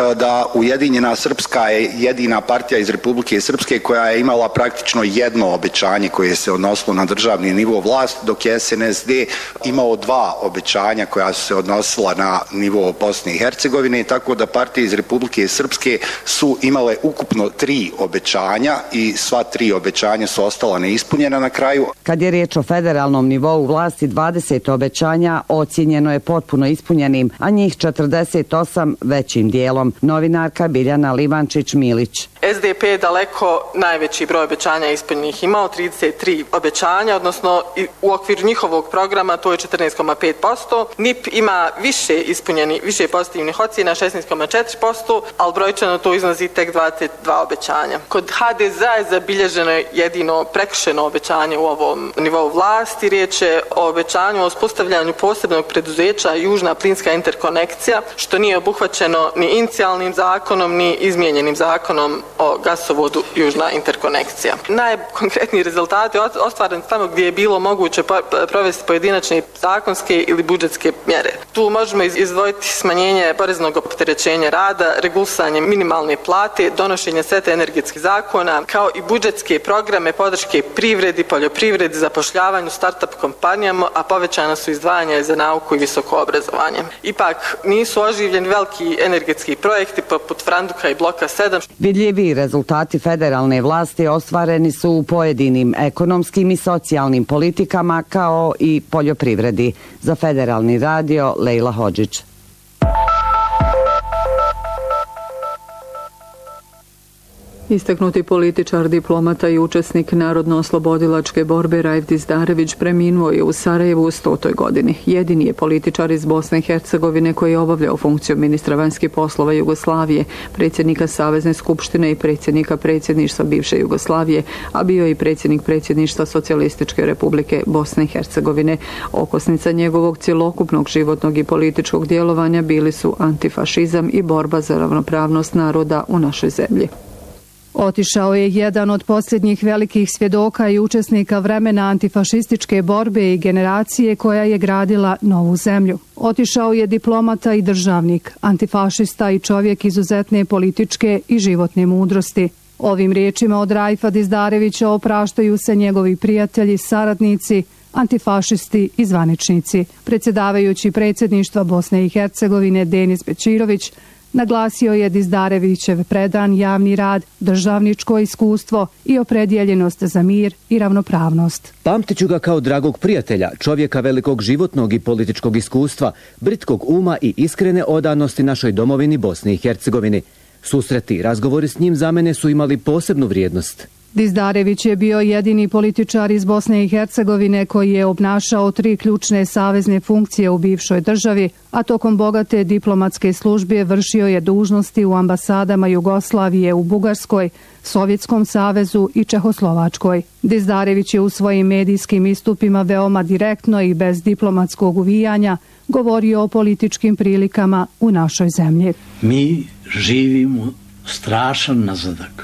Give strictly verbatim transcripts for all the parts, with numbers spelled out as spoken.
da Ujedinjena Srpska je jedina partija iz Republike Srpske koja je imala praktično jedno obećanje koje se odnosilo na državni nivo vlasti, dok je S N S D imao dva obećanja koja su se odnosila na nivo Bosne i Hercegovine, tako da partije iz Republike Srpske su imale ukupno tri obećanja i sva tri obećanja su ostala neispunjena na kraju. Kad je riječ o federalnom nivou vlasti, dvadeset obećanja ocjenjeno je potpuno ispunjenim, a njih četrdeset osam većim dijelom. Novinarka Biljana Livančić-Milić. S D P je daleko najveći broj obećanja ispunjenih imao, trideset tri obećanja, odnosno u okviru njihovog programa to je četrnaest zarez pet posto. N I P ima više ispunjeni, više pozitivnih ocjena, šesnaest zarez četiri posto, ali brojčano to iznosi tek dvadeset dva obećanja. Kod H D Z-a je zabilježeno jedino prekršeno obećanje u ovom nivou vlasti. Riječ je o obećanju o uspostavljanju posebnog preduzeća Južna plinska interkonekcija, što nije obuhvaćeno ni inicijalnim zakonom, ni izmijenjenim zakonom o gasovodu Južna interkonekcija. Najkonkretniji rezultati ostvareni tamo gdje je bilo moguće provesti pojedinačne zakonske ili budžetske mjere. Tu možemo izdvojiti smanjenje poreznog opterećenja rada, regulisanje minimalne plate, donošenje seta energetskih zakona, kao i budžetske programe podrške privredi, poljoprivredi, zapošljavanju, start-up kompanijama, a povećana su izdvajanja za nauku i visoko obrazovanje. Ipak nisu oživljeni veliki energetski projekti poput Franduka i Bloka sedam. Vidljivi rezultati federalne vlasti ostvareni su u pojedinim ekonomskim i socijalnim politikama kao i poljoprivredi. Za Federalni radio, Lejla Hodžić. Istaknuti političar, diplomata i učesnik narodno-oslobodilačke borbe Raif Dizdarević preminuo je u Sarajevu u stotoj godini. Jedini je političar iz Bosne i Hercegovine koji je obavljao funkciju ministra vanjskih poslova Jugoslavije, predsjednika Savezne skupštine i predsjednika predsjedništva bivše Jugoslavije, a bio je i predsjednik predsjedništva Socijalističke republike Bosne i Hercegovine. Okosnica njegovog cjelokupnog životnog i političkog djelovanja bili su antifašizam i borba za ravnopravnost naroda u našoj zemlji. Otišao je jedan od posljednjih velikih svjedoka i učesnika vremena antifašističke borbe i generacije koja je gradila novu zemlju. Otišao je diplomata i državnik, antifašista i čovjek izuzetne političke i životne mudrosti. Ovim riječima od Raifa Dizdarevića opraštaju se njegovi prijatelji, saradnici, antifašisti i zvaničnici. Predsjedavajući predsjedništva Bosne i Hercegovine Denis Bećirović naglasio je Dizdarevićev predan javni rad, državničko iskustvo i opredjeljenost za mir i ravnopravnost. Pamtit ću ga kao dragog prijatelja, čovjeka velikog životnog i političkog iskustva, britkog uma i iskrene odanosti našoj domovini Bosni i Hercegovini. Susreti i razgovori s njim za mene su imali posebnu vrijednost. Dizdarević je bio jedini političar iz Bosne i Hercegovine koji je obnašao tri ključne savezne funkcije u bivšoj državi, a tokom bogate diplomatske službe vršio je dužnosti u ambasadama Jugoslavije u Bugarskoj, Sovjetskom savezu i Čehoslovačkoj. Dizdarević je u svojim medijskim istupima veoma direktno i bez diplomatskog uvijanja govorio o političkim prilikama u našoj zemlji. Mi živimo strašan nazadak.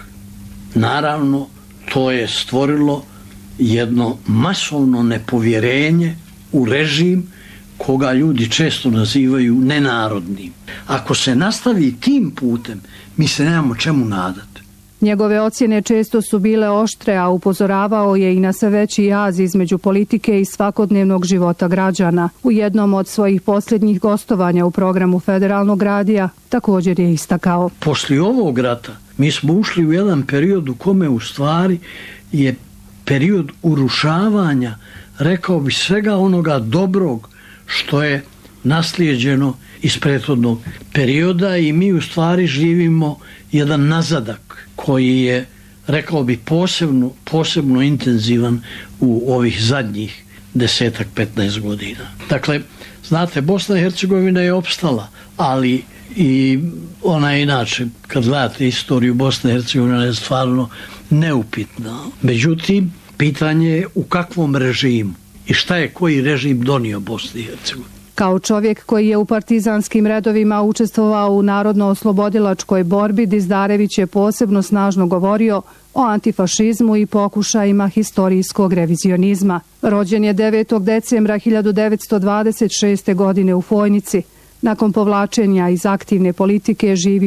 Naravno, to je stvorilo jedno masovno nepovjerenje u režim koga ljudi često nazivaju nenarodnim. Ako se nastavi tim putem, mi se nemamo čemu nadati. Njegove ocjene često su bile oštre, a upozoravao je i na sve veći jaz između politike i svakodnevnog života građana. U jednom od svojih posljednjih gostovanja u programu Federalnog radija također je istakao: poslije ovog rata mi smo ušli u jedan period u kome u stvari je period urušavanja, rekao bi, svega onoga dobrog što je naslijeđeno iz prethodnog perioda i mi u stvari živimo jedan nazadak koji je, rekao bi, posebno, posebno intenzivan u ovih zadnjih desetak, petnaest godina. Dakle, znate, Bosna i Hercegovina je opstala, ali i ona je inače, kad gledate istoriju Bosne i Hercegovine, je stvarno neupitna. Međutim, pitanje je u kakvom režimu i šta je koji režim donio Bosni i Hercegovini. Kao čovjek koji je u partizanskim redovima učestvovao u narodno-oslobodilačkoj borbi, Dizdarević je posebno snažno govorio o antifašizmu i pokušajima historijskog revizionizma. Rođen je devetog decembra hiljadu devetsto dvadeset šeste. godine u Fojnici. Nakon povlačenja iz aktivne politike živi